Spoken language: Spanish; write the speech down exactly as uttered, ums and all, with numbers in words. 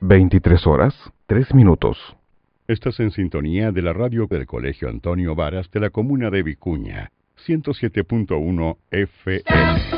veintitrés horas, tres minutos. Estás en sintonía de la radio del Colegio Antonio Varas de la comuna de Vicuña, ciento siete punto uno F M.